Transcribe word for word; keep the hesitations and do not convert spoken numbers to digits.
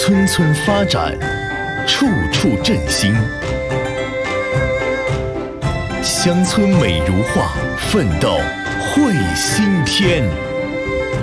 村村发展，处处振兴。乡村美如画，奋斗绘新天。